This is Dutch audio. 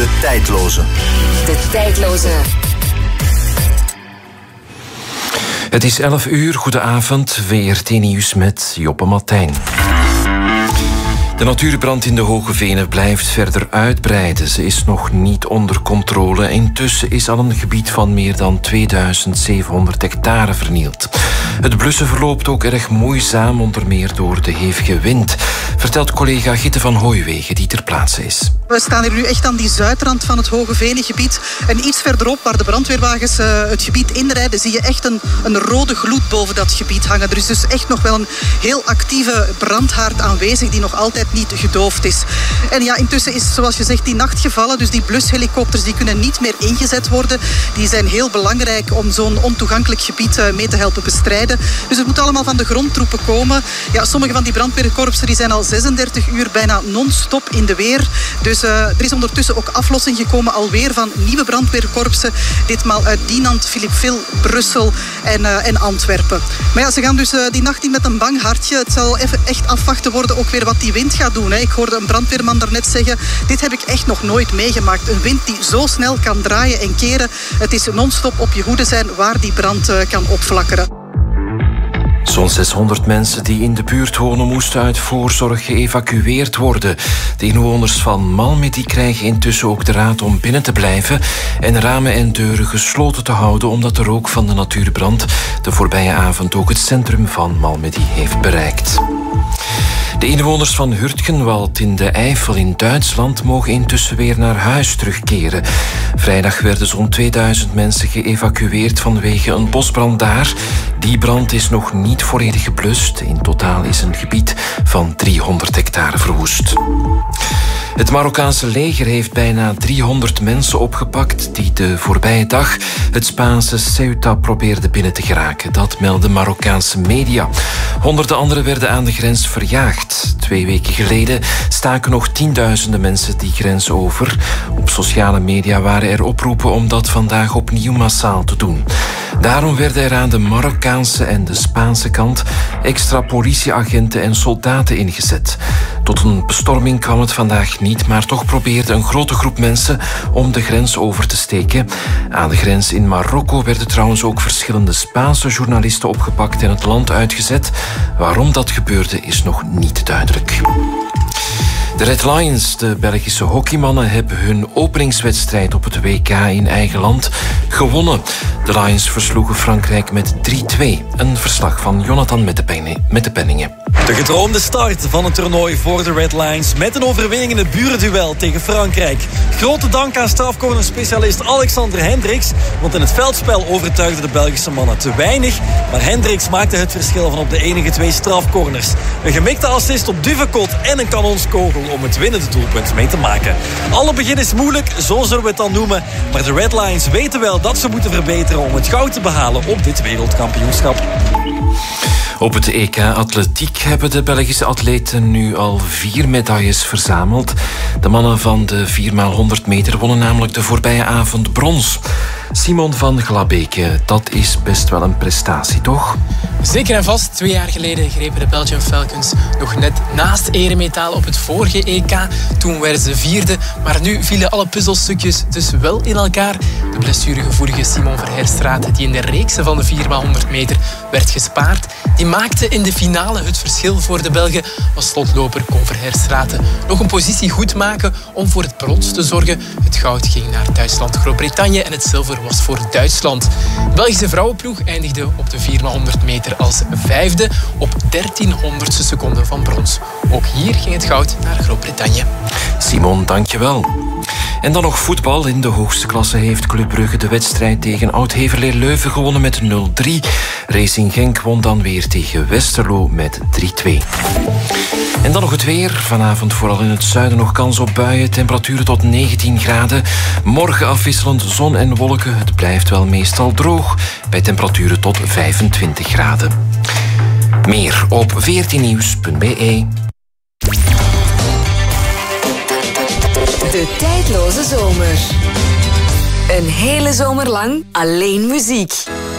De tijdloze. De tijdloze. Het is 11 uur, goedenavond, WRT Nieuws met Joppe Matijn. De natuurbrand in de Hoge Venen blijft verder uitbreiden. Ze is nog niet onder controle. Intussen is al een gebied van meer dan 2700 hectare vernield. Het blussen verloopt ook erg moeizaam, onder meer door de hevige wind, vertelt collega Gitte van Hooiwegen, die ter plaatse is. We staan hier nu echt aan die zuidrand van het Hoge Venengebied. En iets verderop, waar de brandweerwagens het gebied inrijden, zie je echt een rode gloed boven dat gebied hangen. Er is dus echt nog wel een heel actieve brandhaard aanwezig die nog altijd niet gedoofd is. En ja, intussen is, zoals je zegt, die nacht gevallen. Dus die blushelikopters die kunnen niet meer ingezet worden. Die zijn heel belangrijk om zo'n ontoegankelijk gebied mee te helpen bestrijden. Dus het moet allemaal van de grondtroepen komen. Ja, sommige van die brandweerkorpsen die zijn al 36 uur bijna non-stop in de weer. Dus er is ondertussen ook aflossing gekomen alweer van nieuwe brandweerkorpsen. Ditmaal uit Dinant, Philippeville, Brussel en Antwerpen. Maar ja, ze gaan dus die nacht in met een bang hartje. Het zal even echt afwachten worden ook weer wat die wind gaat doen. Hè. Ik hoorde een brandweerman daarnet zeggen, dit heb ik echt nog nooit meegemaakt. Een wind die zo snel kan draaien en keren. Het is non-stop op je hoede zijn waar die brand kan opflakkeren. Zo'n 600 mensen die in de buurt wonen moesten uit voorzorg geëvacueerd worden. De inwoners van Malmedy krijgen intussen ook de raad om binnen te blijven en ramen en deuren gesloten te houden, omdat de rook van de natuurbrand de voorbije avond ook het centrum van Malmedy heeft bereikt. De inwoners van Hurtgenwald in de Eifel in Duitsland mogen intussen weer naar huis terugkeren. Vrijdag werden zo'n 2000 mensen geëvacueerd vanwege een bosbrand daar. Die brand is nog niet volledig geblust. In totaal is een gebied van 300 hectare verwoest. Het Marokkaanse leger heeft bijna 300 mensen opgepakt die de voorbije dag het Spaanse Ceuta probeerden binnen te geraken. Dat melden Marokkaanse media. Honderden anderen werden aan de grens verjaagd. 2 weken geleden staken nog tienduizenden mensen die grens over. Op sociale media waren er oproepen om dat vandaag opnieuw massaal te doen. Daarom werden er aan de Marokkaanse en de Spaanse kant extra politieagenten en soldaten ingezet. Tot een bestorming kwam het vandaag niet, maar toch probeerde een grote groep mensen om de grens over te steken. Aan de grens in Marokko werden trouwens ook verschillende Spaanse journalisten opgepakt en het land uitgezet. Waarom dat gebeurde is nog niet duidelijk. De Red Lions, de Belgische hockeymannen, hebben hun openingswedstrijd op het WK in eigen land gewonnen. De Lions versloegen Frankrijk met 3-2. Een verslag van Jonathan met de Penningen. De gedroomde start van het toernooi voor de Red Lions met een overwinning in het burenduel tegen Frankrijk. Grote dank aan strafcornerspecialist Alexander Hendricks, want in het veldspel overtuigden de Belgische mannen te weinig, maar Hendricks maakte het verschil van op de enige 2 strafcorners. Een gemikte assist op Duvekot en een kanonskogel om het winnende doelpunt mee te maken. Alle begin is moeilijk, zo zullen we het dan noemen, maar de Red Lions weten wel dat ze moeten verbeteren om het goud te behalen op dit wereldkampioenschap. Op het EK Atletiek hebben de Belgische atleten nu al 4 medailles verzameld. De mannen van de 4x100 meter wonnen namelijk de voorbije avond brons. Simon van Glabeke, dat is best wel een prestatie, toch? Zeker en vast. 2 jaar geleden grepen de Belgian Falcons nog net naast eremetaal op het vorige EK. Toen werden ze 4e, maar nu vielen alle puzzelstukjes dus wel in elkaar. De blessuregevoelige Simon Verheerstraat, die in de reeks van de 4x100 meter werd gespaard, die maakte in de finale het verschil voor de Belgen. Als slotloper kon Verheerstraat nog een positie goed maken om voor het brons te zorgen. Het goud ging naar Duitsland, Groot-Brittannië en het zilver was voor Duitsland. De Belgische vrouwenploeg eindigde op de 4x100 meter als 5e op 1300ste seconde van brons. Ook hier ging het goud naar Groot-Brittannië. Simon, dankjewel. En dan nog voetbal. In de hoogste klasse heeft Club Brugge de wedstrijd tegen Oud-Heverlee Leuven gewonnen met 0-3. Racing Genk won dan weer tegen Westerlo met 3-2. En dan nog het weer. Vanavond vooral in het zuiden nog kans op buien. Temperaturen tot 19 graden. Morgen afwisselend zon en wolken. Het blijft wel meestal droog. Bij temperaturen tot 25 graden. Meer op 14nieuws.be. De tijdloze zomer. Een hele zomer lang alleen muziek.